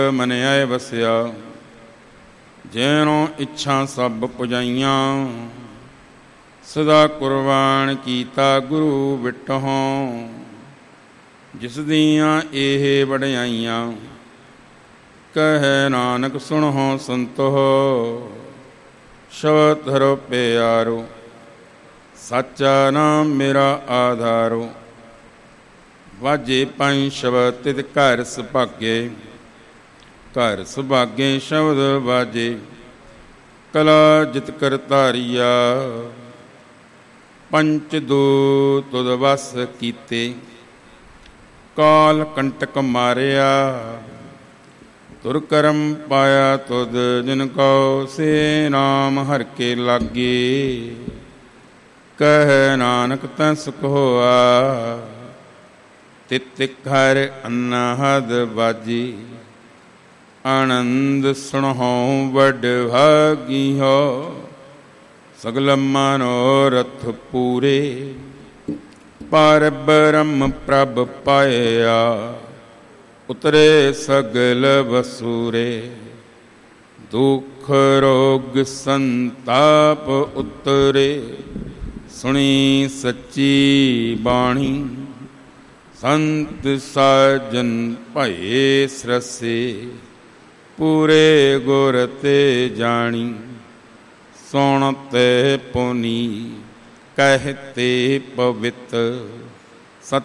ਮਨਿਆਏ ਵਸਿਆ। ਜੈਨੋ ਇੱਛਾ ਸਭ ਪੁਜਾਈਆਂ, ਸਦਾ ਕੁਰਬਾਨ ਕੀਤਾ ਗੁਰੂ ਵਿਟਹੁ। ਜਿਸ ਦੀਆਂ ਇਹ ਵਡਿਆਈਆਂ, ਕਹੈ ਨਾਨਕ ਸੁਣਹੁ ਸੰਤੋ। ਸ਼ਬਦ ਧਰੋ ਪਿਆਰੋ, ਸਾਚਾ ਨਾਮ ਮੇਰਾ ਆਧਾਰੋ। ਵਾਜੇ ਪੰਜ ਸ਼ਬਦ ਤਿਤ ਘਰ ਸੁਭਾਗੇ, ਘਰ ਸੁਭਾਗੇ ਸ਼ਬਦ ਵਾਜੇ। ਕਲਾ ਜਿਤ ਕਰ ਧਾਰੀਆ, ਪੰਚ ਦੂਤ ਤੁਧ ਵਸ ਕੀਤੇ। ਕਾਲ ਕੰਟਕ ਮਾਰਿਆ, ਤੁਰ ਕਰਮ ਪਾਇਆ ਤੁਧ ਜਿਨ ਕਉ। ਸੇ ਨਾਮ ਹਰਿ ਕੇ ਲਾਗੇ, ਕਹਿ ਨਾਨਕ ਤੈ ਸੁਖ ਹੋਆ। ਤਿਤ ਘਰ ਅਨਹਦ ਬਾਜੀ, ਆਨੰਦ ਸੁਣਹੁ ਵਡ ਭਾਗੀ ਹੋ। ਸਗਲ ਮਨੋਰਥ ਪੂਰੇ, ਪਰ ਬ੍ਰਹਮ ਪ੍ਰਭ ਪਾਇਆ। ਉਤਰੇ ਸਗਲ ਵਸੂਰੇ, ਦੁਖ ਰੋਗ ਸੰਤਾਪ ਉਤਰੇ। ਸੁਣੀ ਸੱਚੀ ਬਾਣੀ, ਸੰਤ ਸਾਜਨ ਭਏ ਸਰਸੇ। ਪੂਰੇ ਗੁਰ ਤੇ ਜਾਣੀ, ਸੁਣ ਤੇ ਪੁਨੀ ਕਹਿਤੇ ਪਵਿੱਤ।